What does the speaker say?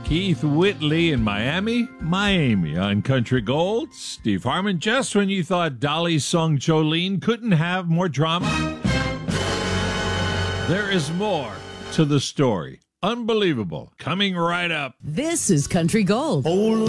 Keith Whitley in Miami, Miami on Country Gold. Steve Harmon, just when you thought Dolly's song Jolene couldn't have more drama, there is more to the story. Unbelievable. Coming right up. This is Country Gold. Oh,